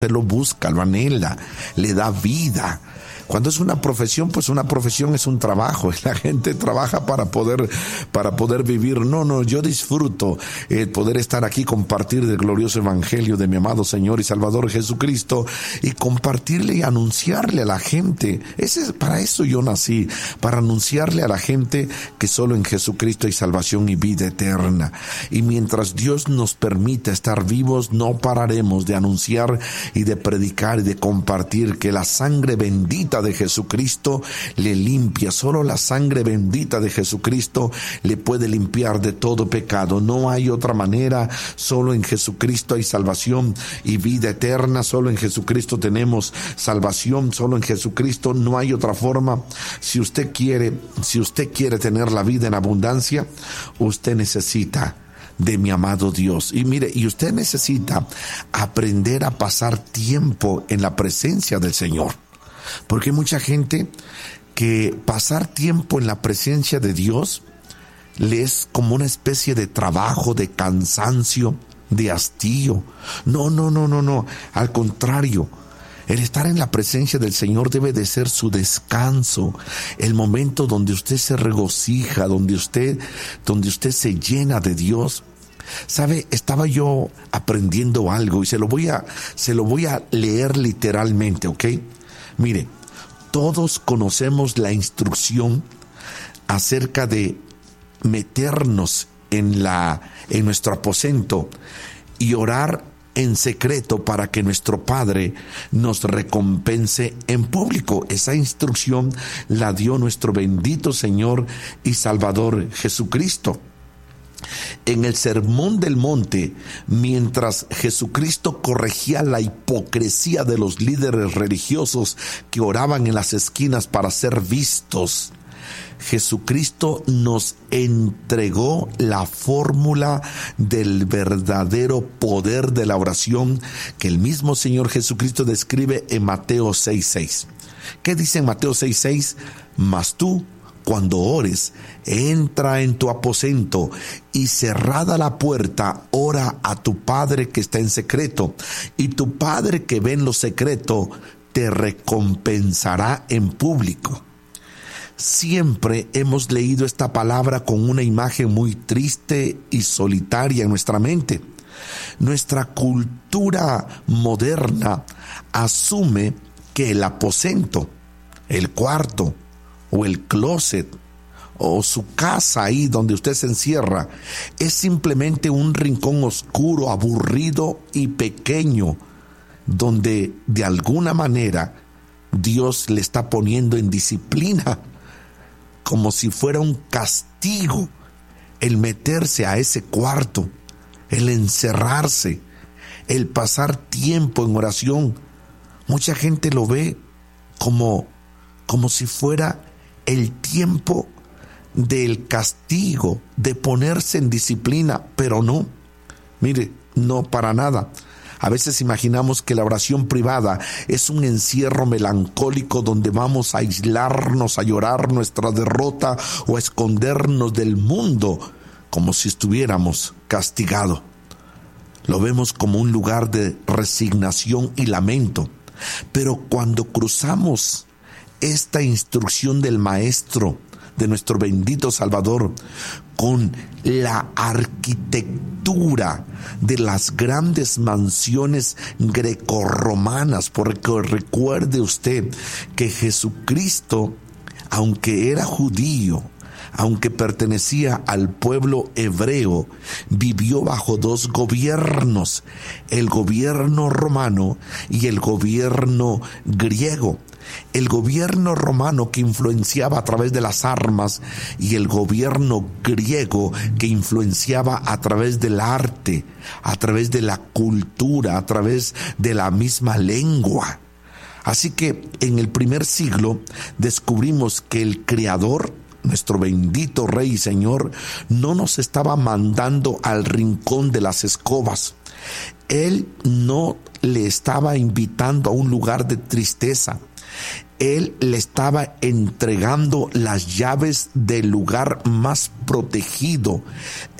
lo busca, lo anhela, le da vida. Cuando es una profesión, pues una profesión es un trabajo. La gente trabaja para poder vivir. No, yo disfruto poder estar aquí, compartir el glorioso evangelio de mi amado Señor y Salvador Jesucristo y compartirle y anunciarle a la gente. Para eso yo nací, para anunciarle a la gente que solo en Jesucristo hay salvación y vida eterna. Y mientras Dios nos permita estar vivos, no pararemos de anunciar y de predicar y de compartir que la sangre bendita de Jesucristo le limpia. Solo la sangre bendita de Jesucristo le puede limpiar de todo pecado. No hay otra manera. Solo en Jesucristo hay salvación y vida eterna. Solo en Jesucristo tenemos salvación. Solo en Jesucristo no hay otra forma. Si usted quiere tener la vida en abundancia, usted necesita de mi amado Dios. Y mire, y usted necesita aprender a pasar tiempo en la presencia del Señor. Porque hay mucha gente que pasar tiempo en la presencia de Dios le es como una especie de trabajo, de cansancio, de hastío. No. Al contrario, el estar en la presencia del Señor debe de ser su descanso, el momento donde usted se regocija, donde usted se llena de Dios. ¿Sabe? Estaba yo aprendiendo algo y se lo voy a leer literalmente, ¿ok? Mire, todos conocemos la instrucción acerca de meternos en nuestro aposento y orar en secreto para que nuestro Padre nos recompense en público. Esa instrucción la dio nuestro bendito Señor y Salvador Jesucristo. En el Sermón del Monte, mientras Jesucristo corregía la hipocresía de los líderes religiosos que oraban en las esquinas para ser vistos, Jesucristo nos entregó la fórmula del verdadero poder de la oración que el mismo Señor Jesucristo describe en Mateo 6:6. ¿Qué dice en Mateo 6:6? Mas tú, cuando ores, entra en tu aposento y cerrada la puerta, ora a tu Padre que está en secreto, y tu Padre que ve en lo secreto te recompensará en público. Siempre hemos leído esta palabra con una imagen muy triste y solitaria en nuestra mente. Nuestra cultura moderna asume que el aposento, el cuarto, o el closet, o su casa ahí donde usted se encierra, es simplemente un rincón oscuro, aburrido y pequeño, donde de alguna manera Dios le está poniendo en disciplina, como si fuera un castigo, el meterse a ese cuarto, el encerrarse, el pasar tiempo en oración. Mucha gente lo ve como si fuera el tiempo del castigo, de ponerse en disciplina, pero no. Mire, no, para nada. A veces imaginamos que la oración privada es un encierro melancólico donde vamos a aislarnos, a llorar nuestra derrota o a escondernos del mundo, como si estuviéramos castigados. Lo vemos como un lugar de resignación y lamento. Pero cuando cruzamos esta instrucción del Maestro, de nuestro bendito Salvador, con la arquitectura de las grandes mansiones grecorromanas, porque recuerde usted que Jesucristo, aunque era judío, aunque pertenecía al pueblo hebreo, vivió bajo dos gobiernos, el gobierno romano y el gobierno griego. El gobierno romano que influenciaba a través de las armas y el gobierno griego que influenciaba a través del arte, a través de la cultura, a través de la misma lengua. Así que en el primer siglo descubrimos que el Creador, nuestro bendito Rey y Señor, no nos estaba mandando al rincón de las escobas. Él no le estaba invitando a un lugar de tristeza. él le estaba entregando las llaves del lugar más protegido,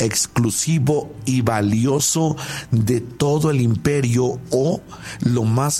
exclusivo y valioso de todo el imperio, o lo más